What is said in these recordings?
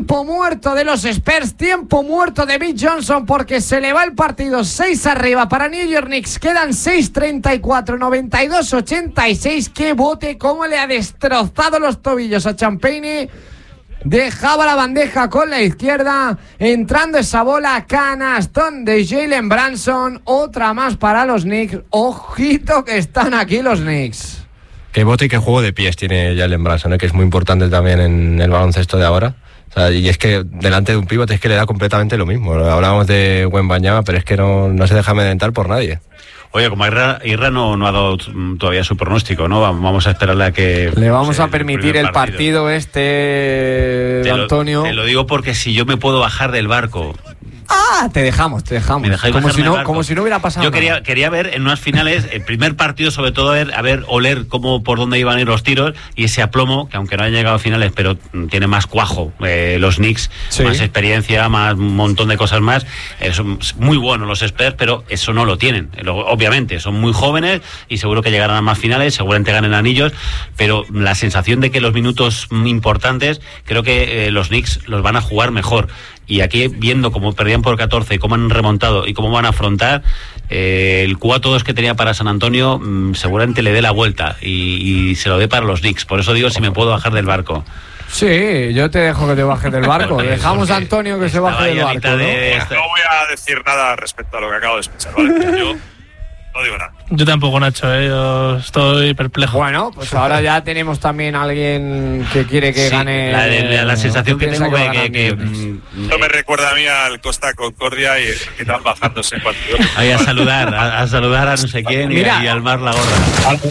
tiempo muerto de los Spurs, tiempo muerto de Mitch Johnson, porque se le va el partido 6 arriba para New York Knicks. Quedan 6:34, 92-86. Qué bote, cómo le ha destrozado los tobillos a Champagnie. Dejaba la bandeja con la izquierda, entrando esa bola, canastón de Jalen Brunson, otra más para los Knicks. Ojito que están aquí los Knicks. Qué bote y qué juego de pies tiene Jalen Brunson, que es muy importante también en el baloncesto de ahora. O sea, y es que delante de un pivote es que le da completamente lo mismo. Hablábamos de Wembanyama, pero es que no se deja amedrentar por nadie. Oye, como Irra no ha dado todavía su pronóstico, ¿no? Vamos a esperarle a que... Le vamos a permitir el partido Antonio. Te lo digo porque si yo me puedo bajar del barco... Te dejamos. Como si no hubiera pasado nada. Quería ver en unas finales, el primer partido sobre todo, oler por dónde iban a ir los tiros y ese aplomo, que aunque no hayan llegado a finales, pero tiene más cuajo, los Knicks, sí. Más experiencia, más un montón de cosas más. Son muy buenos los Spurs, pero eso no lo tienen. Obviamente, son muy jóvenes y seguro que llegarán a más finales, seguramente ganen anillos, pero la sensación de que los minutos importantes, creo que los Knicks los van a jugar mejor. Y aquí, viendo cómo perdían por 14 y cómo han remontado y cómo van a afrontar, el 4-2 que tenía para San Antonio, seguramente le dé la vuelta y se lo dé para los Knicks. Por eso digo, si me puedo bajar del barco. Sí, yo te dejo que te bajes del barco. Dejamos a Antonio que se baje del barco, ¿no? No voy a decir nada respecto a lo que acabo de escuchar, ¿vale? Yo no digo nada. Yo tampoco, Nacho, yo estoy perplejo. Bueno, pues ahora ya tenemos también a alguien que quiere que gane. La sensación que tengo que no me recuerda a mí al Costa Concordia y que están bajándose en partido. Ahí a saludar a no sé quién. Mira, y al mar la gorra.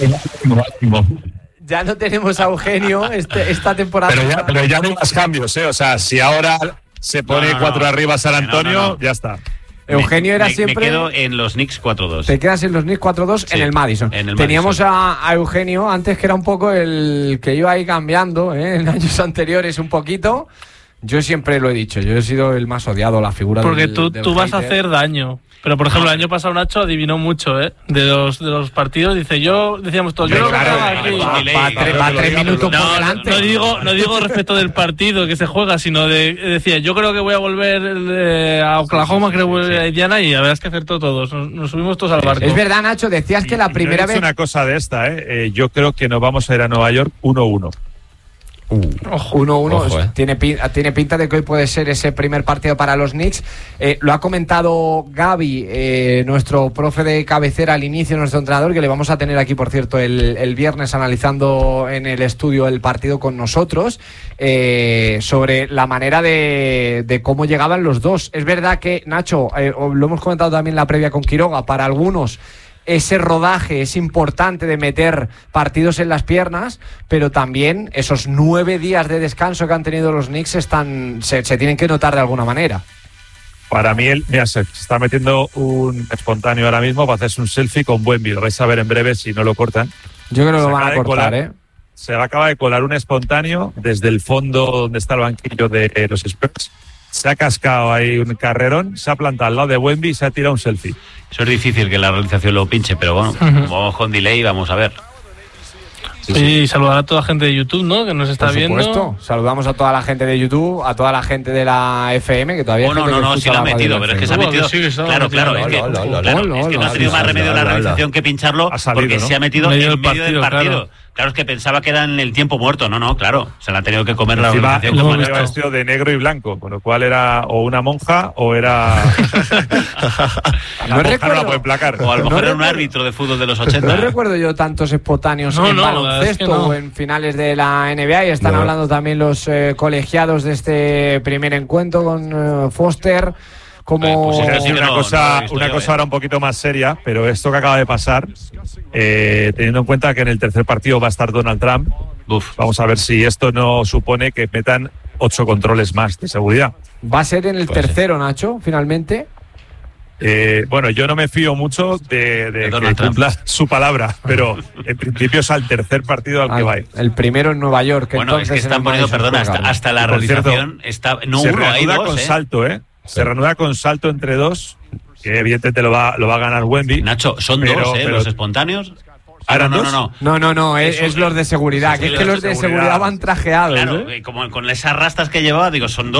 Ya no tenemos a Eugenio esta temporada. Pero ya no hay más cambios, ¿eh? O sea, si ahora se pone 4 arriba San Antonio, ya está. Eugenio era siempre... Me quedo en los Knicks 4-2. Te quedas en los Knicks 4-2, sí, en el Madison. Teníamos a Eugenio antes, que era un poco el que iba ahí cambiando, en años anteriores un poquito. Yo siempre lo he dicho, yo he sido el más odiado, la figura porque del tú vas a hacer daño. Pero, por ejemplo, el año pasado Nacho adivinó mucho, de los partidos. Decíamos todos, yo va 3 minutos por delante. No digo respecto del partido que se juega, sino decía, yo creo que voy a volver a Oklahoma, creo que voy a Indiana, y la verdad es que acertó todos. Nos subimos todos al barco. Es verdad, Nacho, decías que la primera vez... una cosa de esta, yo creo que nos vamos a ir a Nueva York 1-1. 1-1, tiene pinta de que hoy puede ser ese primer partido para los Knicks. Lo ha comentado Gaby, nuestro profe de cabecera al inicio, nuestro entrenador, que le vamos a tener aquí, por cierto, el viernes analizando en el estudio el partido con nosotros, sobre la manera de cómo llegaban los dos. Es verdad que, Nacho, lo hemos comentado también en la previa con Quiroga, para algunos ese rodaje es importante de meter partidos en las piernas, pero también esos 9 días de descanso que han tenido los Knicks se tienen que notar de alguna manera. Para mí, mira, se está metiendo un espontáneo ahora mismo para hacerse un selfie con Wemby. Lo vais a ver en breve si no lo cortan. Yo creo que lo van a cortar, Se acaba de colar un espontáneo desde el fondo donde está el banquillo de los Spurs. Se ha cascado ahí un carrerón, se ha plantado al lado de Wemby y se ha tirado un selfie. Eso es difícil que la realización lo pinche, pero bueno, como vamos con delay, vamos a ver. Sí, saludar a toda la gente de YouTube, ¿no? Que nos está viendo. Por supuesto, saludamos a toda la gente de YouTube, a toda la gente de la FM, que todavía no, sí lo ha metido, pero es que se ha metido. Claro, es que no ha tenido más remedio la realización que pincharlo, porque se ha metido en medio del partido. Claro, es que pensaba que era en el tiempo muerto. No, claro, se la ha tenido que comer la organización. Como vestido de negro y blanco, con lo cual era o una monja o era... no recuerdo, puede placar. O a lo mejor era un árbitro de fútbol de los 80. No recuerdo yo tantos espontáneos en baloncesto o en finales de la NBA, y están hablando también los colegiados de este primer encuentro con Foster. Como... una cosa ahora un poquito más seria, pero esto que acaba de pasar, teniendo en cuenta que en el tercer partido va a estar Donald Trump, vamos a ver si esto no supone que metan 8 controles más de seguridad. ¿Va a ser en el tercero, Nacho, finalmente? Bueno, yo no me fío mucho de que cumpla su palabra, pero en principio es al tercer partido al que va a ir. El primero en Nueva York. Bueno, es que están poniendo, perdona, hasta la realización está... No, se uno, hay reanuda dos, con salto, Se reanuda con salto entre 2, que evidentemente lo va a ganar Wemby. Nacho, son dos, los espontáneos. No, es los de seguridad, que es que los de seguridad van trajeados. Claro, como con esas rastas que llevaba, digo, son dos.